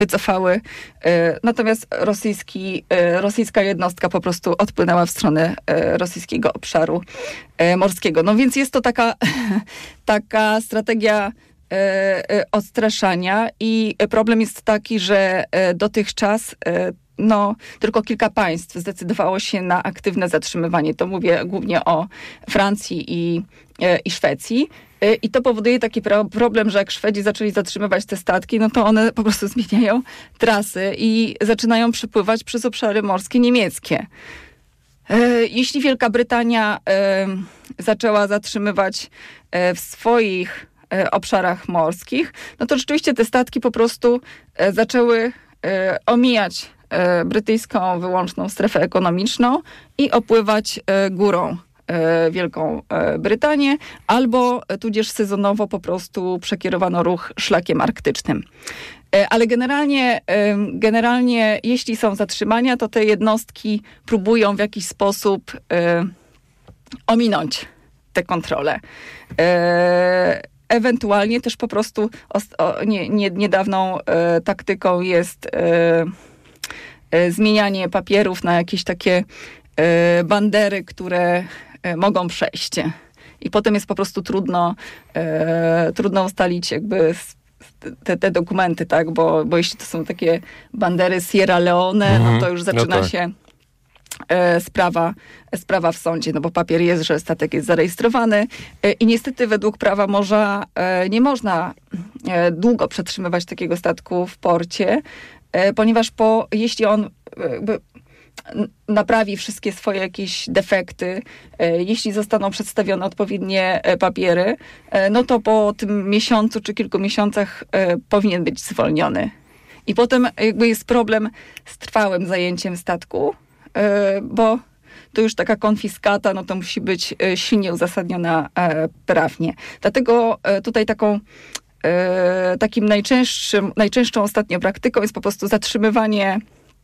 wycofały, natomiast rosyjska jednostka po prostu odpłynęła w stronę rosyjskiego obszaru morskiego. No więc jest to taka strategia odstraszania i problem jest taki, że dotychczas tylko kilka państw zdecydowało się na aktywne zatrzymywanie. To mówię głównie o Francji i Szwecji. I to powoduje taki problem, że jak Szwedzi zaczęli zatrzymywać te statki, no to one po prostu zmieniają trasy i zaczynają przypływać przez obszary morskie niemieckie. Jeśli Wielka Brytania zaczęła zatrzymywać w swoich obszarach morskich, no to rzeczywiście te statki po prostu zaczęły omijać brytyjską wyłączną strefę ekonomiczną i opływać górą Wielką Brytanię, albo tudzież sezonowo po prostu przekierowano ruch szlakiem arktycznym. Ale generalnie jeśli są zatrzymania, to te jednostki próbują w jakiś sposób ominąć te kontrole. Ewentualnie też po prostu niedawną taktyką jest zmienianie papierów na jakieś takie bandery, które mogą przejść. I potem jest po prostu trudno ustalić jakby te dokumenty, tak? Bo jeśli to są takie bandery Sierra Leone, no to już zaczyna się sprawa w sądzie, no bo papier jest, że statek jest zarejestrowany i niestety według prawa morza nie można długo przetrzymywać takiego statku w porcie, ponieważ jeśli on naprawi wszystkie swoje jakieś defekty, jeśli zostaną przedstawione odpowiednie papiery, no to po tym miesiącu czy kilku miesiącach powinien być zwolniony. I potem jakby jest problem z trwałym zajęciem statku, bo to już taka konfiskata, no to musi być silnie uzasadniona prawnie. Dlatego tutaj takim najczęstszą ostatnio praktyką jest po prostu zatrzymywanie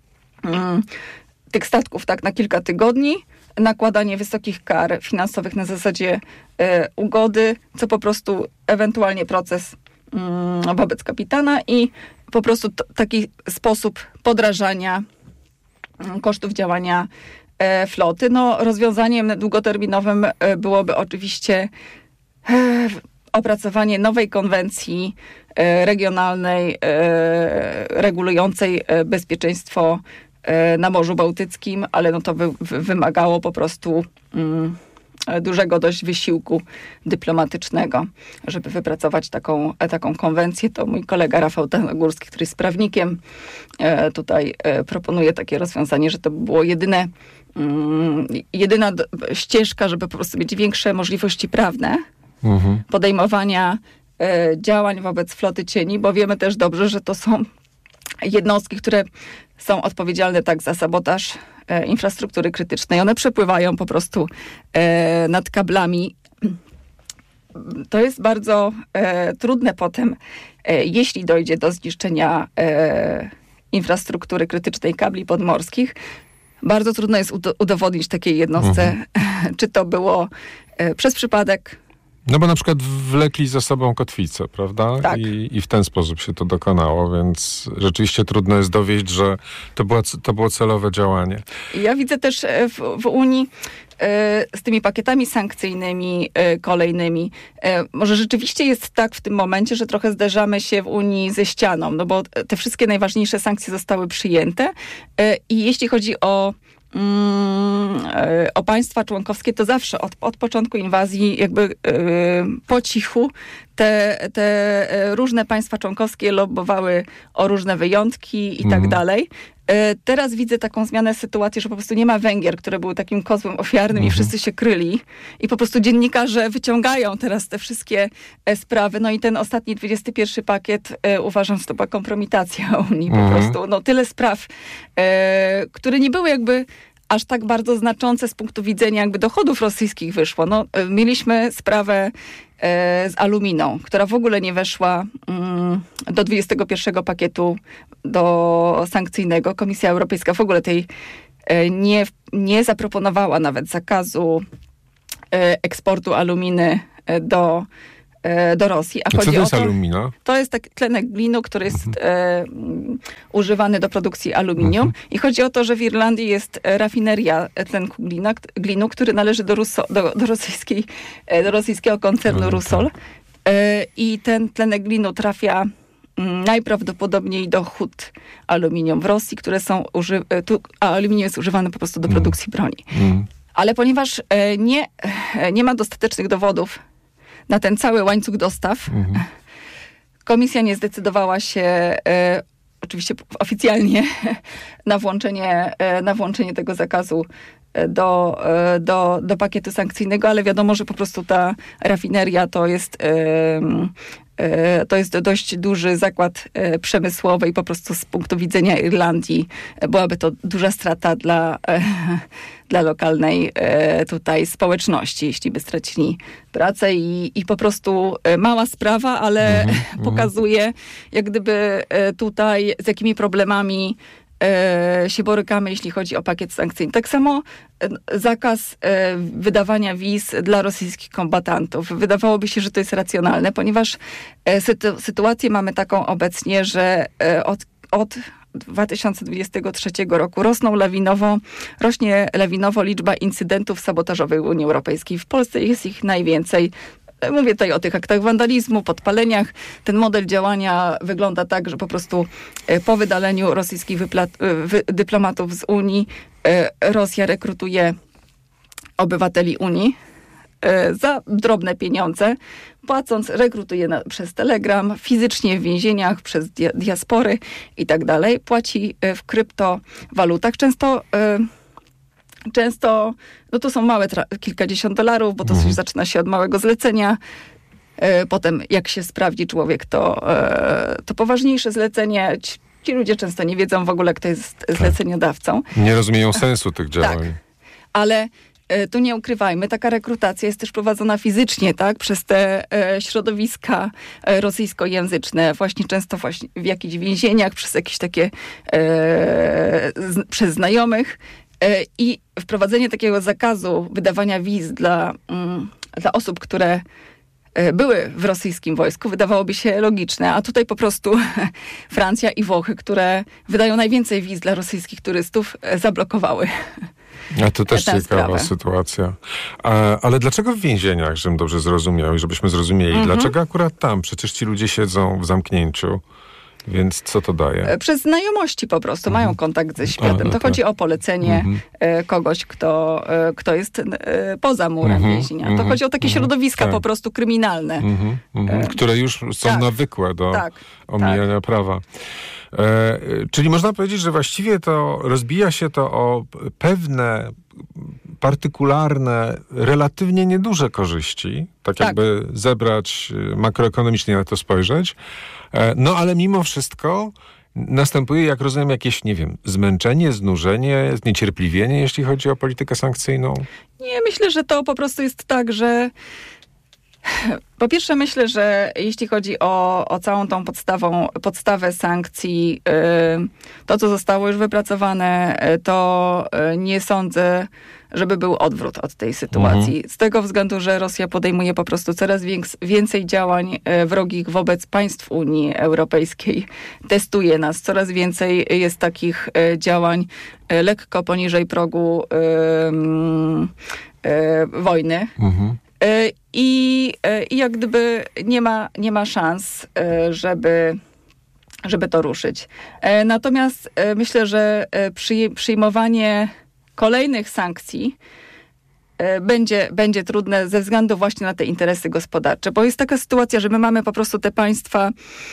tych statków tak na kilka tygodni, nakładanie wysokich kar finansowych na zasadzie ugody, co po prostu ewentualnie proces wobec kapitana i po prostu taki sposób podrażania kosztów działania floty. No, rozwiązaniem długoterminowym byłoby oczywiście opracowanie nowej konwencji regionalnej regulującej bezpieczeństwo na Morzu Bałtyckim, ale no to wymagało po prostu dużego dość wysiłku dyplomatycznego, żeby wypracować taką konwencję. To mój kolega Rafał Tanogórski, który jest prawnikiem, tutaj proponuje takie rozwiązanie, że to by było jedyna ścieżka, żeby po prostu mieć większe możliwości prawne podejmowania działań wobec floty cieni, bo wiemy też dobrze, że to są jednostki, które są odpowiedzialne tak za sabotaż infrastruktury krytycznej. One przepływają po prostu nad kablami. To jest bardzo trudne potem, jeśli dojdzie do zniszczenia infrastruktury krytycznej kabli podmorskich. Bardzo trudno jest udowodnić takiej jednostce, czy to było przez przypadek. No bo na przykład wlekli za sobą kotwicę, prawda? Tak. I w ten sposób się to dokonało, więc rzeczywiście trudno jest dowieść, że to było celowe działanie. Ja widzę też w Unii z tymi pakietami sankcyjnymi kolejnymi. Może rzeczywiście jest tak w tym momencie, że trochę zderzamy się w Unii ze ścianą, no bo te wszystkie najważniejsze sankcje zostały przyjęte i jeśli chodzi o państwa członkowskie, to zawsze od początku inwazji jakby po cichu te różne państwa członkowskie lobbowały o różne wyjątki i tak dalej. Teraz widzę taką zmianę sytuacji, że po prostu nie ma Węgier, które były takim kozłem ofiarnym i wszyscy się kryli. I po prostu dziennikarze wyciągają teraz te wszystkie sprawy. No i ten ostatni 21 pakiet uważam, że to była kompromitacja Unii po prostu. No tyle spraw, które nie były jakby aż tak bardzo znaczące z punktu widzenia jakby dochodów rosyjskich wyszło. No, mieliśmy sprawę z aluminą, która w ogóle nie weszła do 21 pakietu sankcyjnego. Komisja Europejska w ogóle tej nie zaproponowała nawet zakazu eksportu aluminy do do Rosji. A co to jest alumino? To jest taki tlenek glinu, który jest używany do produkcji aluminium. I chodzi o to, że w Irlandii jest rafineria tlenku glinu, który należy do rosyjskiego koncernu Rusol. I ten tlenek glinu trafia najprawdopodobniej do hut aluminium w Rosji, a aluminium jest używane po prostu do produkcji broni. Ale ponieważ nie ma dostatecznych dowodów na ten cały łańcuch dostaw, komisja nie zdecydowała się oczywiście oficjalnie na włączenie tego zakazu do pakietu sankcyjnego, ale wiadomo, że po prostu ta rafineria to jest dość duży zakład przemysłowy i po prostu z punktu widzenia Irlandii byłaby to duża strata dla lokalnej tutaj społeczności, jeśli by stracili pracę i po prostu mała sprawa, ale pokazuje jak gdyby tutaj z jakimi problemami się borykamy, jeśli chodzi o pakiet sankcyjny. Tak samo zakaz wydawania wiz dla rosyjskich kombatantów. Wydawałoby się, że to jest racjonalne, ponieważ sytuację mamy taką obecnie, że od 2023 roku rośnie lawinowo liczba incydentów sabotażowych w Unii Europejskiej. W Polsce jest ich najwięcej. Mówię tutaj o tych aktach wandalizmu, podpaleniach. Ten model działania wygląda tak, że po prostu po wydaleniu rosyjskich dyplomatów z Unii Rosja rekrutuje obywateli Unii za drobne pieniądze, płacąc, rekrutuje przez Telegram, fizycznie w więzieniach, przez diaspory i tak dalej. Płaci w kryptowalutach. Często, no to są małe, kilkadziesiąt dolarów, bo to zaczyna się od małego zlecenia. Potem jak się sprawdzi człowiek, to poważniejsze zlecenie. Ci ludzie często nie wiedzą w ogóle, kto jest zleceniodawcą. Nie rozumieją sensu tych działań. Tak, ale tu nie ukrywajmy, taka rekrutacja jest też prowadzona fizycznie, tak? Przez te środowiska rosyjskojęzyczne, właśnie często w jakichś więzieniach, przez jakieś takie, przez znajomych. I wprowadzenie takiego zakazu wydawania wiz dla osób, które były w rosyjskim wojsku, wydawałoby się logiczne, a tutaj po prostu Francja i Włochy, które wydają najwięcej wiz dla rosyjskich turystów, zablokowały. A to też ciekawa sytuacja. Ale dlaczego w więzieniach, żebym dobrze zrozumiał i żebyśmy zrozumieli, dlaczego akurat tam? Przecież ci ludzie siedzą w zamknięciu. Więc co to daje? Przez znajomości po prostu. Mają kontakt ze światem. To chodzi o polecenie kogoś, kto jest poza murem więzienia. To chodzi o takie środowiska po prostu kryminalne. Które już są nawykłe do omijania prawa. Czyli można powiedzieć, że właściwie to rozbija się to o pewne partykularne, relatywnie nieduże korzyści, tak jakby zebrać makroekonomicznie na to spojrzeć, no ale mimo wszystko następuje, jak rozumiem, jakieś, nie wiem, zmęczenie, znużenie, zniecierpliwienie, jeśli chodzi o politykę sankcyjną? Nie, myślę, że to po prostu jest tak, że po pierwsze myślę, że jeśli chodzi o całą tą podstawę sankcji, to co zostało już wypracowane, to nie sądzę, żeby był odwrót od tej sytuacji. Z tego względu, że Rosja podejmuje po prostu coraz więcej działań wrogich wobec państw Unii Europejskiej. Testuje nas. Coraz więcej jest takich działań lekko poniżej progu wojny. I jak gdyby nie ma szans, żeby to ruszyć. Natomiast myślę, że przyjmowanie kolejnych sankcji będzie trudne ze względu właśnie na te interesy gospodarcze, bo jest taka sytuacja, że my mamy po prostu te państwa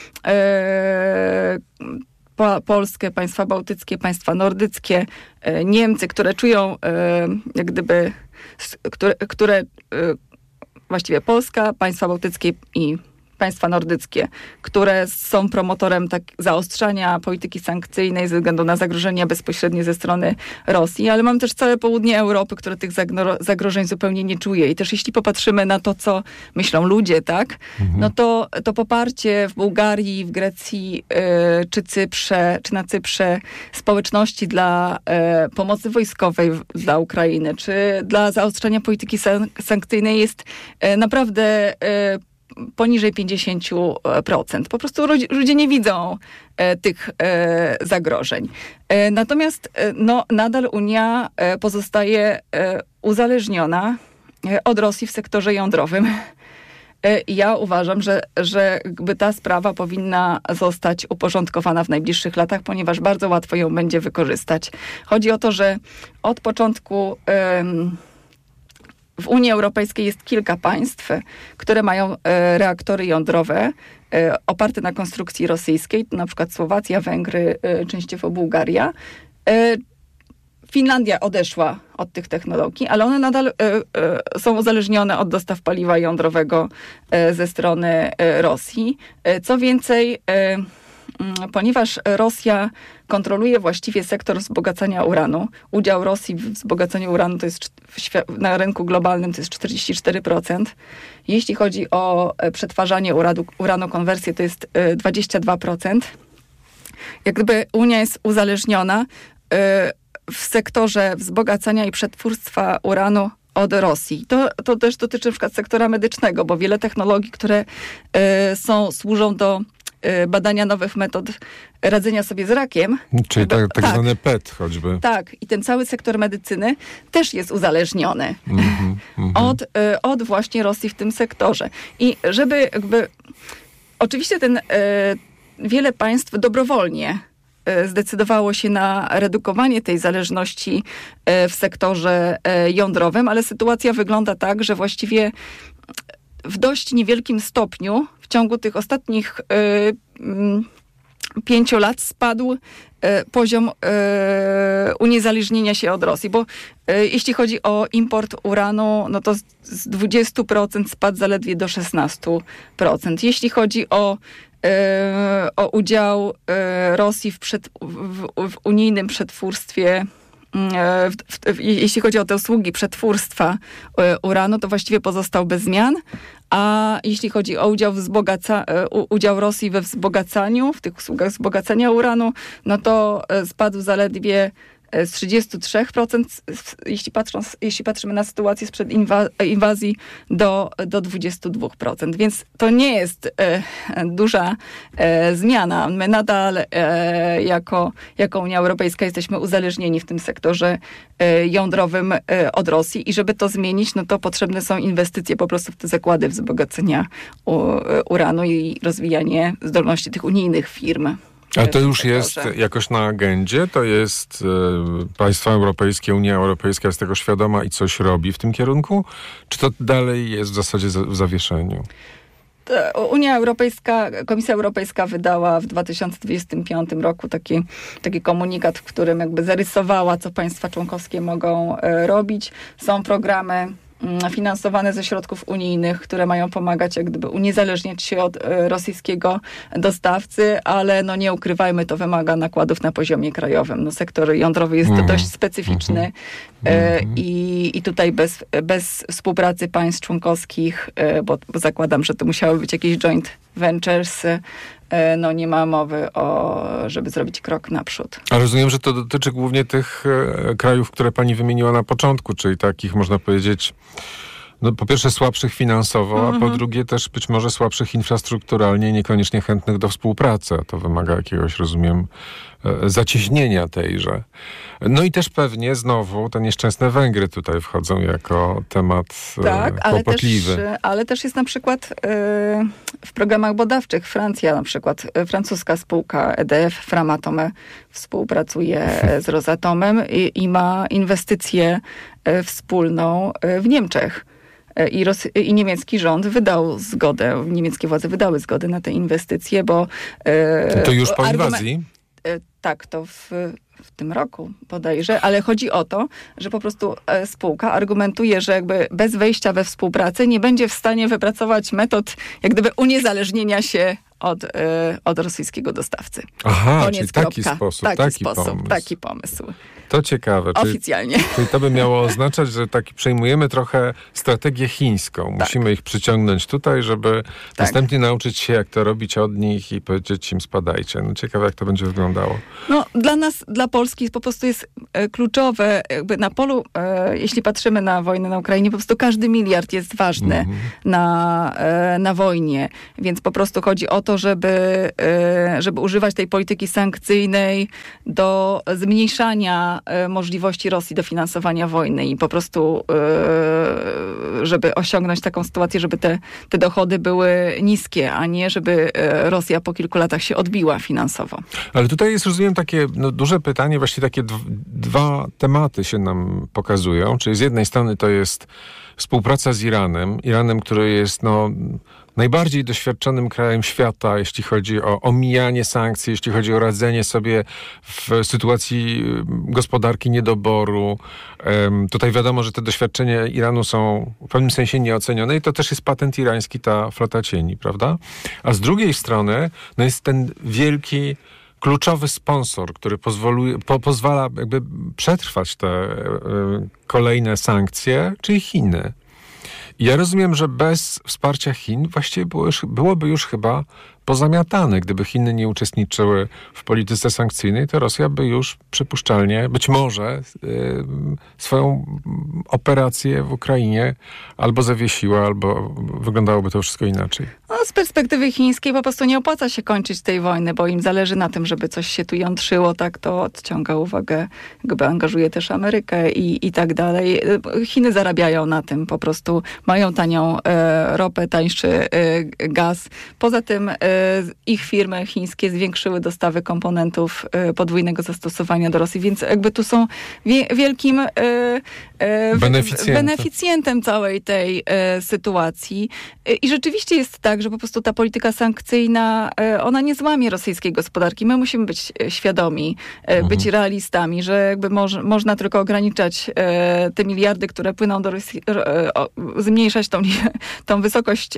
polskie, państwa bałtyckie, państwa nordyckie, Niemcy, które czują jak gdyby, które właściwie Polska, państwa bałtyckie i państwa nordyckie, które są promotorem zaostrzania polityki sankcyjnej ze względu na zagrożenia bezpośrednie ze strony Rosji, ale mam też całe południe Europy, które tych zagrożeń zupełnie nie czuje. I też jeśli popatrzymy na to, co myślą ludzie, tak, no to poparcie w Bułgarii, w Grecji, czy na Cyprze społeczności dla pomocy wojskowej dla Ukrainy, czy dla zaostrzenia polityki sankcyjnej jest naprawdę poniżej 50%. Po prostu ludzie nie widzą tych zagrożeń. Natomiast nadal Unia pozostaje uzależniona od Rosji w sektorze jądrowym. Ja uważam, że jakby ta sprawa powinna zostać uporządkowana w najbliższych latach, ponieważ bardzo łatwo ją będzie wykorzystać. Chodzi o to, że od początku w Unii Europejskiej jest kilka państw, które mają reaktory jądrowe oparte na konstrukcji rosyjskiej, na przykład Słowacja, Węgry, częściowo Bułgaria. Finlandia odeszła od tych technologii, ale one nadal są uzależnione od dostaw paliwa jądrowego ze strony Rosji. Co więcej, ponieważ Rosja kontroluje właściwie sektor wzbogacania uranu, udział Rosji w wzbogacaniu uranu to jest na rynku globalnym to jest 44%. Jeśli chodzi o przetwarzanie uranu, konwersję to jest 22%. Jak gdyby Unia jest uzależniona w sektorze wzbogacania i przetwórstwa uranu od Rosji. To też dotyczy na przykład sektora medycznego, bo wiele technologii, które służą do badania nowych metod radzenia sobie z rakiem. Czyli tak zwany PET choćby. Tak. I ten cały sektor medycyny też jest uzależniony od właśnie Rosji w tym sektorze. I żeby jakby... Oczywiście wiele państw dobrowolnie zdecydowało się na redukowanie tej zależności w sektorze jądrowym, ale sytuacja wygląda tak, że właściwie w dość niewielkim stopniu w ciągu tych ostatnich 5 lat spadł poziom uniezależnienia się od Rosji, bo jeśli chodzi o import uranu, no to z 20% spadł zaledwie do 16%. Jeśli chodzi o udział Rosji w unijnym przetwórstwie, jeśli chodzi o te usługi przetwórstwa uranu, to właściwie pozostał bez zmian, a jeśli chodzi o udział Rosji we wzbogacaniu, w tych usługach wzbogacania uranu, no to spadł zaledwie z 33%, jeśli patrzymy na sytuację sprzed inwazji, do 22%. Więc to nie jest duża zmiana. My nadal jako Unia Europejska jesteśmy uzależnieni w tym sektorze jądrowym od Rosji i żeby to zmienić, no to potrzebne są inwestycje po prostu w te zakłady wzbogacenia uranu i rozwijanie zdolności tych unijnych firm. A to już jest jakoś na agendzie? To jest państwa europejskie, Unia Europejska jest tego świadoma i coś robi w tym kierunku? Czy to dalej jest w zasadzie w zawieszeniu? Unia Europejska, Komisja Europejska wydała w 2025 roku taki komunikat, w którym jakby zarysowała, co państwa członkowskie mogą robić. Są programy finansowane ze środków unijnych, które mają pomagać jak gdyby uniezależniać się od rosyjskiego dostawcy, ale no nie ukrywajmy, to wymaga nakładów na poziomie krajowym. No, sektor jądrowy jest dość specyficzny i tutaj bez współpracy państw członkowskich, bo zakładam, że to musiały być jakieś joint ventures, no nie ma mowy żeby zrobić krok naprzód. A rozumiem, że to dotyczy głównie tych krajów, które pani wymieniła na początku, czyli takich, można powiedzieć, no po pierwsze słabszych finansowo, a po drugie też być może słabszych infrastrukturalnie, niekoniecznie chętnych do współpracy. A to wymaga jakiegoś, rozumiem, zacieśnienia tejże. No i też pewnie znowu te nieszczęsne Węgry tutaj wchodzą jako temat kłopotliwy. Ale też jest na przykład w programach badawczych Francja, na przykład francuska spółka EDF Framatome współpracuje z Rosatomem i ma inwestycję wspólną w Niemczech. I niemiecki rząd wydał zgodę, niemieckie władze wydały zgodę na te inwestycje, bo... To już po inwazji? Tak, to w tym roku bodajże, ale chodzi o to, że po prostu spółka argumentuje, że jakby bez wejścia we współpracę nie będzie w stanie wypracować metod jak gdyby uniezależnienia się od rosyjskiego dostawcy. Aha, koniec, czyli taki sposób, taki pomysł. To ciekawe. Oficjalnie. Czyli to by miało oznaczać, że przejmujemy trochę strategię chińską. Musimy ich przyciągnąć tutaj, żeby następnie nauczyć się, jak to robić od nich i powiedzieć im spadajcie. No ciekawe, jak to będzie wyglądało. No, dla nas, dla Polski po prostu jest kluczowe, jakby na polu, jeśli patrzymy na wojnę na Ukrainie, po prostu każdy miliard jest ważny na wojnie. Więc po prostu chodzi o to, żeby używać tej polityki sankcyjnej do zmniejszania możliwości Rosji do finansowania wojny i po prostu, żeby osiągnąć taką sytuację, żeby te dochody były niskie, a nie żeby Rosja po kilku latach się odbiła finansowo. Ale tutaj jest, rozumiem, takie duże pytanie, właściwie takie dwa tematy się nam pokazują. Czyli z jednej strony to jest współpraca z Iranem, który jest najbardziej doświadczonym krajem świata, jeśli chodzi o omijanie sankcji, jeśli chodzi o radzenie sobie w sytuacji gospodarki niedoboru. Tutaj wiadomo, że te doświadczenia Iranu są w pewnym sensie nieocenione i to też jest patent irański, ta flota cieni, prawda? A z drugiej strony jest ten wielki, kluczowy sponsor, który pozwala jakby przetrwać te kolejne sankcje, czyli Chiny. I ja rozumiem, że bez wsparcia Chin właściwie byłoby już chyba pozamiatane. Gdyby Chiny nie uczestniczyły w polityce sankcyjnej, to Rosja by już przypuszczalnie, być może, swoją operację w Ukrainie albo zawiesiła, albo wyglądałoby to wszystko inaczej. No, z perspektywy chińskiej po prostu nie opłaca się kończyć tej wojny, bo im zależy na tym, żeby coś się tu jątrzyło, tak, to odciąga uwagę, jakby angażuje też Amerykę i tak dalej. Chiny zarabiają na tym, po prostu mają tanią ropę, tańszy gaz. Poza tym ich firmy chińskie zwiększyły dostawy komponentów podwójnego zastosowania do Rosji, więc jakby tu są wielkim beneficjentem całej tej sytuacji. I rzeczywiście jest tak, że po prostu ta polityka sankcyjna, ona nie złamie rosyjskiej gospodarki. My musimy być świadomi, być realistami, że jakby można tylko ograniczać te miliardy, które płyną do Rosji, zmniejszać tą wysokość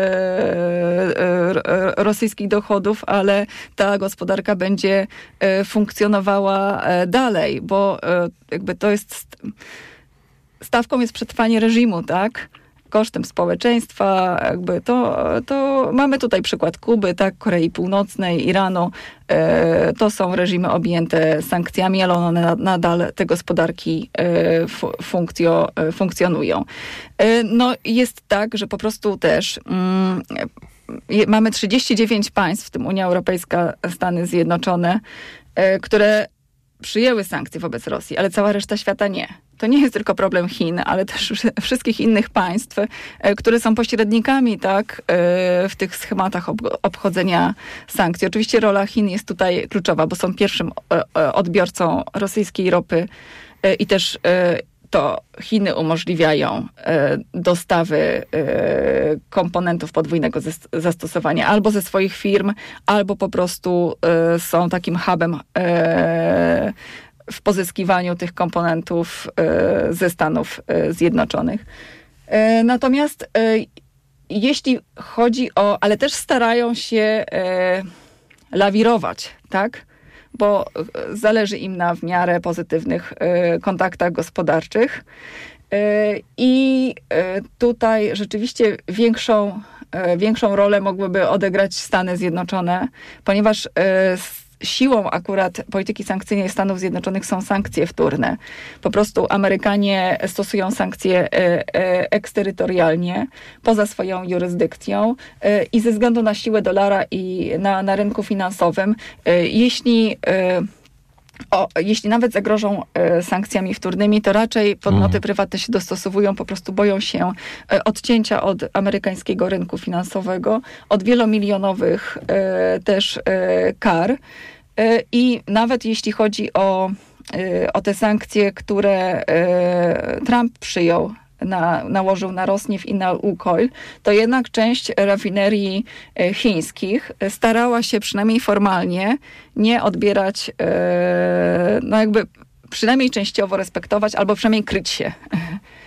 rosyjskich dochodów, ale ta gospodarka będzie funkcjonowała dalej, bo jakby to jest stawką jest przetrwanie reżimu, tak? Kosztem społeczeństwa, jakby to mamy tutaj przykład Kuby, tak, Korei Północnej, Iranu. To są reżimy objęte sankcjami, ale one nadal, te gospodarki funkcjonują. No jest tak, że po prostu też mamy 39 państw, w tym Unia Europejska, Stany Zjednoczone, które przyjęły sankcje wobec Rosji, ale cała reszta świata nie. To nie jest tylko problem Chin, ale też wszystkich innych państw, które są pośrednikami, tak, w tych schematach obchodzenia sankcji. Oczywiście rola Chin jest tutaj kluczowa, bo są pierwszym odbiorcą rosyjskiej ropy i też to Chiny umożliwiają dostawy komponentów podwójnego zastosowania albo ze swoich firm, albo po prostu są takim hubem w pozyskiwaniu tych komponentów ze Stanów Zjednoczonych. Natomiast jeśli chodzi ale też starają się lawirować, tak? Bo zależy im na w miarę pozytywnych kontaktach gospodarczych. I tutaj rzeczywiście większą rolę mogłyby odegrać Stany Zjednoczone, ponieważ siłą akurat polityki sankcyjnej Stanów Zjednoczonych są sankcje wtórne. Po prostu Amerykanie stosują sankcje eksterytorialnie, poza swoją jurysdykcją i ze względu na siłę dolara i na rynku finansowym, jeśli nawet zagrożą sankcjami wtórnymi, to raczej podmioty prywatne się dostosowują, po prostu boją się odcięcia od amerykańskiego rynku finansowego, od wielomilionowych też kar. I nawet jeśli chodzi o te sankcje, które Trump przyjął, nałożył na Rosneft i na Łukoil, to jednak część rafinerii chińskich starała się przynajmniej formalnie nie odbierać, no jakby przynajmniej częściowo respektować, albo przynajmniej kryć się.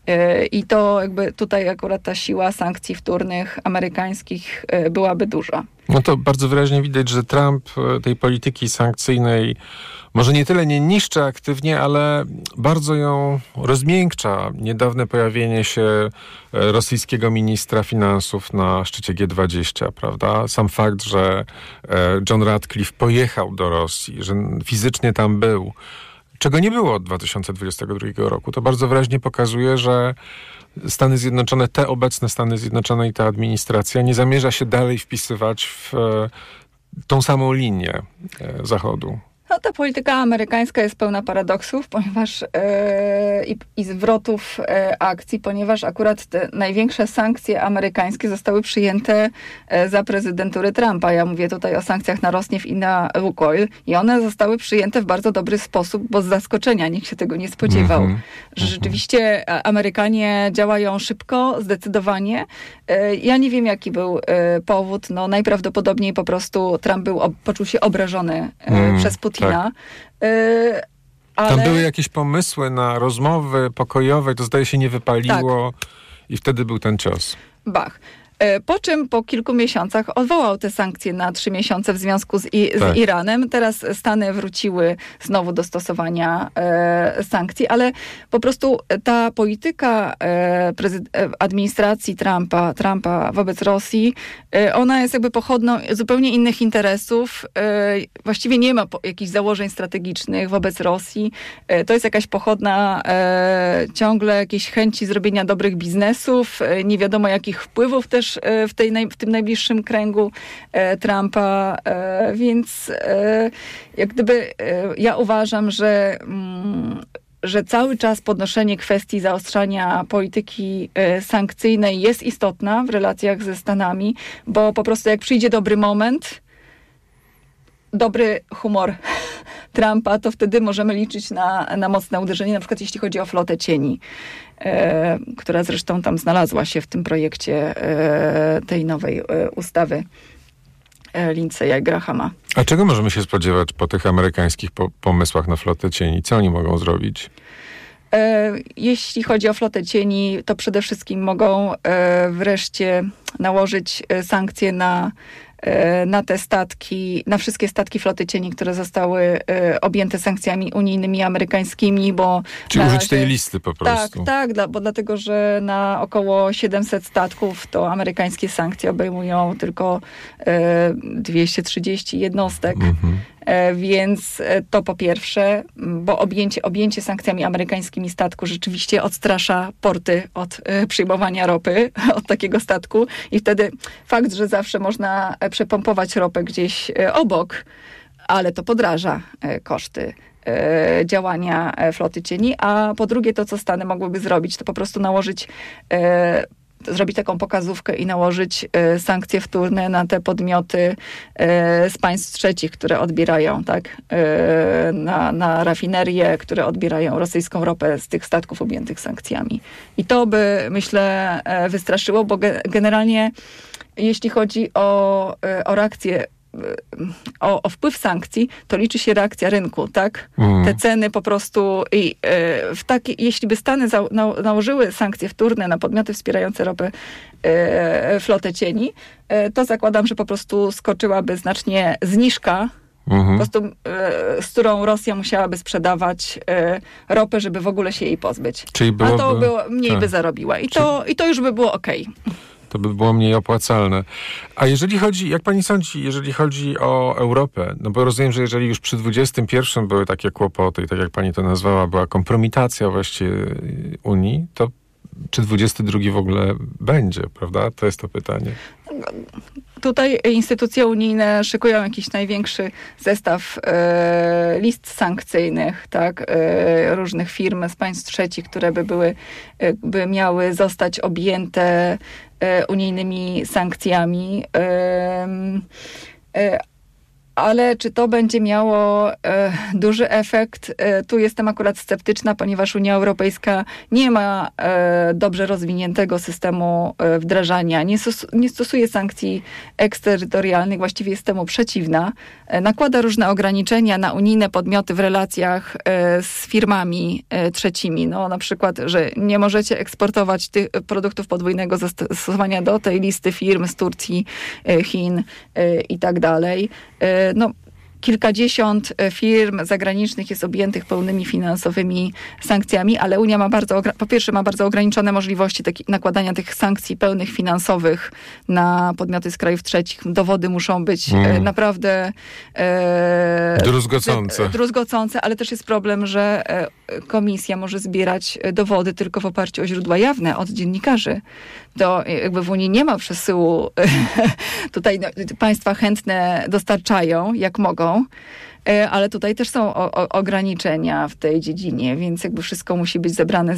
I to jakby tutaj akurat ta siła sankcji wtórnych amerykańskich byłaby duża. No to bardzo wyraźnie widać, że Trump tej polityki sankcyjnej może nie tyle nie niszczy aktywnie, ale bardzo ją rozmiękcza. Niedawne pojawienie się rosyjskiego ministra finansów na szczycie G20, prawda? Sam fakt, że John Ratcliffe pojechał do Rosji, że fizycznie tam był, czego nie było od 2022 roku, to bardzo wyraźnie pokazuje, że Stany Zjednoczone, te obecne Stany Zjednoczone i ta administracja nie zamierza się dalej wpisywać w tą samą linię Zachodu. No, ta polityka amerykańska jest pełna paradoksów, ponieważ i zwrotów akcji, ponieważ akurat te największe sankcje amerykańskie zostały przyjęte za prezydentury Trumpa. Ja mówię tutaj o sankcjach na Rosneft i na Lukoil i one zostały przyjęte w bardzo dobry sposób, bo z zaskoczenia nikt się tego nie spodziewał. Że rzeczywiście Amerykanie działają szybko, zdecydowanie. Ja nie wiem, jaki był powód. No, najprawdopodobniej po prostu Trump poczuł się obrażony przez Putina. Tak. Ale... Tam były jakieś pomysły na rozmowy pokojowe, to zdaje się nie wypaliło i wtedy był ten cios. Bach. Po czym po kilku miesiącach odwołał te sankcje na 3 miesiące w związku z Iranem. Teraz Stany wróciły znowu do stosowania sankcji, ale po prostu ta polityka administracji Trumpa wobec Rosji, ona jest jakby pochodną zupełnie innych interesów. Właściwie nie ma jakichś założeń strategicznych wobec Rosji. To jest jakaś pochodna ciągle jakiejś chęci zrobienia dobrych biznesów, nie wiadomo jakich wpływów też w tym najbliższym kręgu Trumpa, więc jak gdyby ja uważam, że cały czas podnoszenie kwestii zaostrzania polityki sankcyjnej jest istotna w relacjach ze Stanami, bo po prostu jak przyjdzie dobry moment, dobry humor Trumpa, to wtedy możemy liczyć na mocne uderzenie, na przykład jeśli chodzi o flotę cieni, która zresztą tam znalazła się w tym projekcie tej nowej ustawy Lindsaya Grahama. A czego możemy się spodziewać po tych amerykańskich pomysłach na flotę cieni? Co oni mogą zrobić? Jeśli chodzi o flotę cieni, to przede wszystkim mogą wreszcie nałożyć sankcje na te statki, na wszystkie statki floty cieni, które zostały objęte sankcjami unijnymi, amerykańskimi, bo... Czyli użyć tej listy po prostu. Tak, bo dlatego, że na około 700 statków to amerykańskie sankcje obejmują tylko 230 jednostek. Więc to po pierwsze, bo objęcie sankcjami amerykańskimi statku rzeczywiście odstrasza porty od przyjmowania ropy od takiego statku i wtedy fakt, że zawsze można przepompować ropę gdzieś obok, ale to podraża koszty działania floty cieni, a po drugie to, co Stany mogłyby zrobić, to po prostu zrobić taką pokazówkę i nałożyć sankcje wtórne na te podmioty z państw trzecich, które odbierają, na rafinerie, które odbierają rosyjską ropę z tych statków objętych sankcjami. I to by, myślę, wystraszyło, bo generalnie jeśli chodzi o reakcję, o wpływ sankcji, to liczy się reakcja rynku, tak? Te ceny po prostu jeśli by Stany nałożyły sankcje wtórne na podmioty wspierające ropę, flotę cieni, to zakładam, że po prostu skoczyłaby znacznie zniżka, po prostu, z którą Rosja musiałaby sprzedawać ropę, żeby w ogóle się jej pozbyć. A to mniej by zarobiła. I to już by było okej. To by było mniej opłacalne. A jeżeli chodzi, jak pani sądzi, jeżeli chodzi o Europę, no bo rozumiem, że jeżeli już przy 21 były takie kłopoty i tak jak pani to nazwała, była kompromitacja właściwie Unii, to czy 22 w ogóle będzie, prawda? To jest to pytanie. Tutaj instytucje unijne szykują jakiś największy zestaw list sankcyjnych, tak, różnych firm z państw trzecich, które by miały zostać objęte unijnymi sankcjami. Ale czy to będzie miało duży efekt? Tu jestem akurat sceptyczna, ponieważ Unia Europejska nie ma dobrze rozwiniętego systemu wdrażania, nie stosuje sankcji eksterytorialnych, właściwie jest temu przeciwna. Nakłada różne ograniczenia na unijne podmioty w relacjach z firmami trzecimi. No, na przykład, że nie możecie eksportować tych produktów podwójnego zastosowania do tej listy firm z Turcji, Chin i tak dalej. No, kilkadziesiąt firm zagranicznych jest objętych pełnymi finansowymi sankcjami, ale Unia ma po pierwsze ma bardzo ograniczone możliwości nakładania tych sankcji pełnych finansowych na podmioty z krajów trzecich. Dowody muszą być naprawdę druzgocące, ale też jest problem, że Komisja może zbierać dowody tylko w oparciu o źródła jawne od dziennikarzy. To jakby w Unii nie ma przesyłu. Tutaj państwa chętne dostarczają, jak mogą, ale tutaj też są ograniczenia w tej dziedzinie, więc jakby wszystko musi być zebrane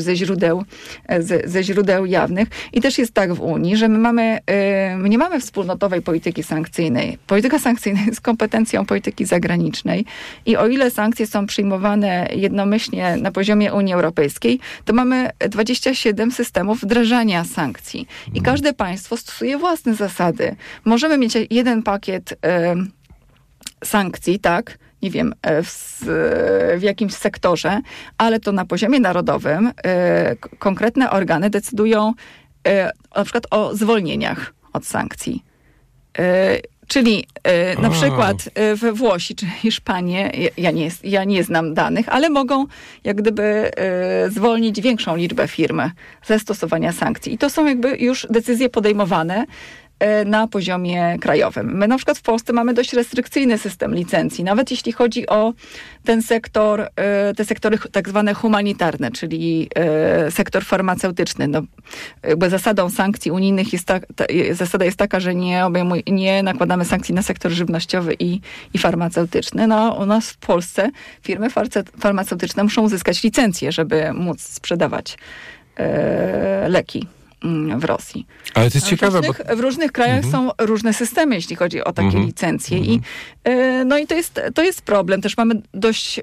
ze źródeł jawnych. I też jest tak w Unii, że my nie mamy wspólnotowej polityki sankcyjnej. Polityka sankcyjna jest kompetencją polityki zagranicznej i o ile sankcje są przyjmowane jednomyślnie na poziomie Unii Europejskiej, to mamy 27 systemów wdrażania sankcji. I każde państwo stosuje własne zasady. Możemy mieć jeden pakiet sankcji, tak, nie wiem, w jakimś sektorze, ale to na poziomie narodowym konkretne organy decydują na przykład o zwolnieniach od sankcji. Czyli na przykład Włosi czy Hiszpanie, ja nie znam danych, ale mogą jak gdyby zwolnić większą liczbę firm ze stosowania sankcji. I to są jakby już decyzje podejmowane na poziomie krajowym. My na przykład w Polsce mamy dość restrykcyjny system licencji, nawet jeśli chodzi o ten sektor, te sektory tak zwane humanitarne, czyli sektor farmaceutyczny. No, jakby zasadą sankcji unijnych zasada jest taka, że nie nakładamy sankcji na sektor żywnościowy i farmaceutyczny. No, u nas w Polsce firmy farmaceutyczne muszą uzyskać licencję, żeby móc sprzedawać leki w Rosji. Ale to jest ciekawe, w różnych krajach są różne systemy, jeśli chodzi o takie licencje. I to jest problem. Też mamy dość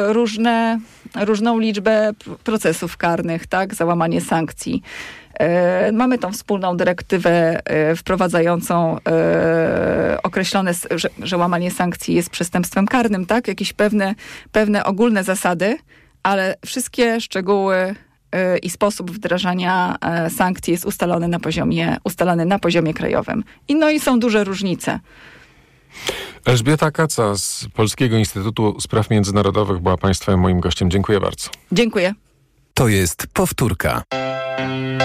różną liczbę procesów karnych, tak, za łamanie sankcji. Mamy tą wspólną dyrektywę wprowadzającą określone, że łamanie sankcji jest przestępstwem karnym, tak? Jakieś pewne ogólne zasady, ale wszystkie szczegóły i sposób wdrażania sankcji jest ustalony na poziomie krajowym. I są duże różnice. Elżbieta Kaca z Polskiego Instytutu Spraw Międzynarodowych była Państwa moim gościem. Dziękuję bardzo. Dziękuję. To jest powtórka.